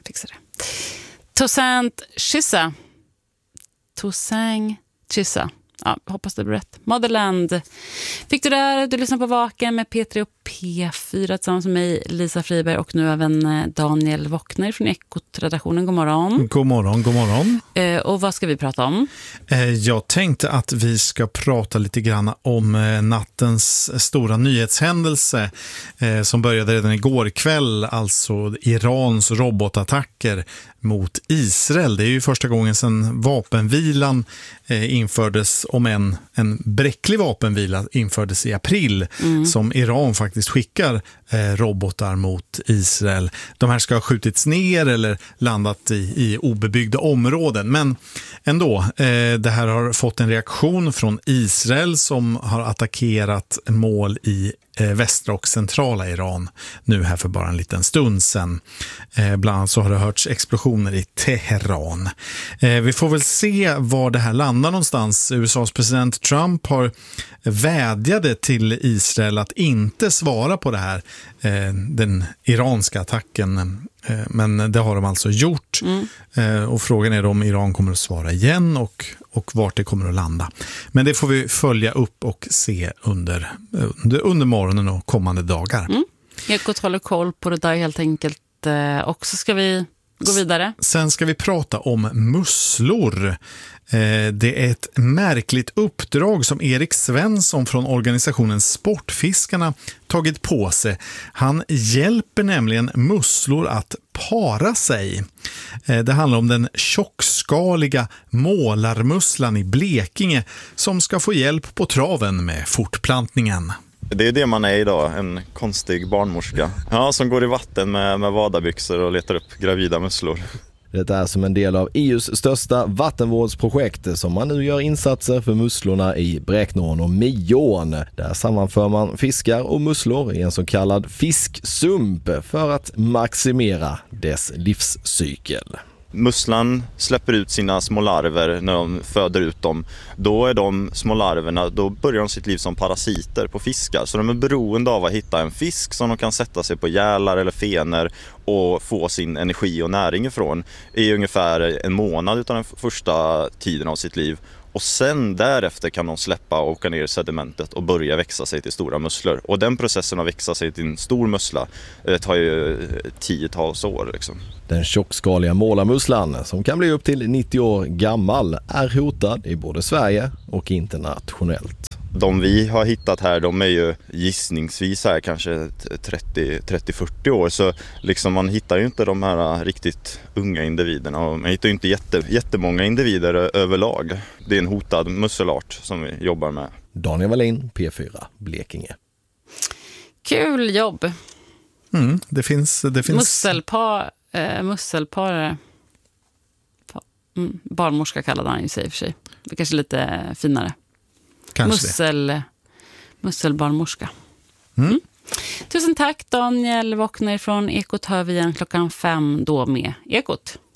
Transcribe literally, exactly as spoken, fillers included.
fixar det. Toussaint Chissa. Toussaint Chissa. Ja, hoppas det blir rätt. Motherland. Fick du där? Du lyssnar på Vaken med P tre och P fyra tillsammans med mig, Lisa Friberg, och nu även Daniel Wockner från Ekot-redaktionen. God morgon. God morgon, god morgon. Eh, och vad ska vi prata om? Eh, jag tänkte att vi ska prata lite grann om eh, nattens stora nyhetshändelse eh, som började redan igår kväll, alltså Irans robotattacker mot Israel. Det är ju första gången sedan vapenvilan eh, infördes, om en, en bräcklig vapenvila infördes i april, mm. som Iran faktiskt skickar eh, robotar mot Israel. De här ska ha skjutits ner eller landat i, i obebyggda områden, men ändå, eh, det här har fått en reaktion från Israel som har attackerat mål i eh, västra och centrala Iran nu här för bara en liten stund sedan. Eh, bland annat så har det hörts explosioner i Teheran. Eh, vi får väl se var det här landar någonstans. U S A:s president Trump har vädjade till Israel att inte svara på det här, eh, den iranska attacken. Eh, men det har de alltså gjort. Mm. Eh, och frågan är då om Iran kommer att svara igen och, och vart det kommer att landa. Men det får vi följa upp och se under, under, under morgonen och kommande dagar. Mm. Ekot håller koll på det där helt enkelt. Eh, och så ska vi gå vidare. Sen ska vi prata om musslor. Det är ett märkligt uppdrag som Erik Svensson från organisationen Sportfiskarna tagit på sig. Han hjälper nämligen musslor att para sig. Det handlar om den tjockskaliga målarmusslan i Blekinge som ska få hjälp på traven med fortplantningen. Det är det man är idag, en konstig barnmorska. Ja, som går i vatten med, med vadarbyxor och letar upp gravida musslor. Det är som en del av E U:s största vattenvårdsprojekt som man nu gör insatser för musslorna i Bräknån och Mion. Där sammanför man fiskar och musslor i en så kallad fisksump för att maximera dess livscykel. Musslan släpper ut sina små larver när de föder ut dem. Då är de små larverna, då börjar de sitt liv som parasiter på fiskar. Så de är beroende av att hitta en fisk som de kan sätta sig på gälar eller fener och få sin energi och näring ifrån i ungefär en månad utan den första tiden av sitt liv. Och sen därefter kan de släppa och åka ner i sedimentet och börja växa sig till stora musslor. Och den processen att växa sig till en stor mussla tar ju tiotals år. Liksom. Den tjockskaliga målarmusslan, som kan bli upp till nittio år gammal, är hotad i både Sverige och internationellt. De vi har hittat här, de är ju gissningsvis här kanske trettio till fyrtio år. Så liksom man hittar ju inte de här riktigt unga individerna. Och man hittar ju inte jätte, jättemånga individer överlag. Det är en hotad musselart som vi jobbar med. Daniel Wallin, P fyra, Blekinge. Kul jobb. Mm, det finns... Det finns... Musselpar... Eh, musselpar... Mm, barnmorska kallade han ju sig i och för sig. Det är kanske lite finare. Mussel, musselbarnmorska. Mm. Mm. Tusen tack Daniel Wockner från Ekot. Hör vi igen klockan fem då med Ekot.